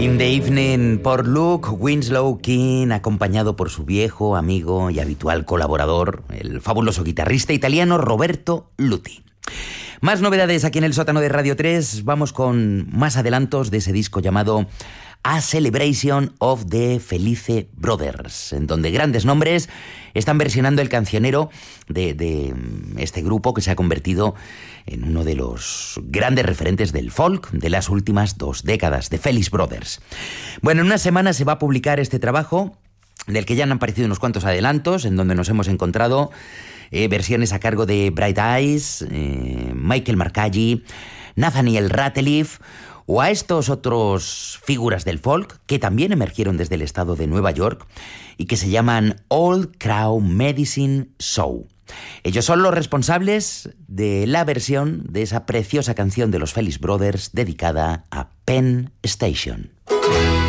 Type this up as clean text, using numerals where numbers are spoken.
In the Evening por Luke Winslow King, acompañado por su viejo amigo y habitual colaborador, el fabuloso guitarrista italiano Roberto Luti. Más novedades aquí en el sótano de Radio 3. Vamos con más adelantos de ese disco llamado A Celebration of the Felice Brothers, en donde grandes nombres están versionando el cancionero de este grupo que se ha convertido en uno de los grandes referentes del folk de las últimas 2 décadas, de Felice Brothers. Bueno, en una semana se va a publicar este trabajo, del que ya han aparecido unos cuantos adelantos, en donde nos hemos encontrado versiones a cargo de Bright Eyes, Michael Marcaggi, Nathaniel Rateliff, o a estos otros figuras del folk que también emergieron desde el estado de Nueva York y que se llaman Old Crow Medicine Show. Ellos son los responsables de la versión de esa preciosa canción de los Felice Brothers dedicada a Penn Station.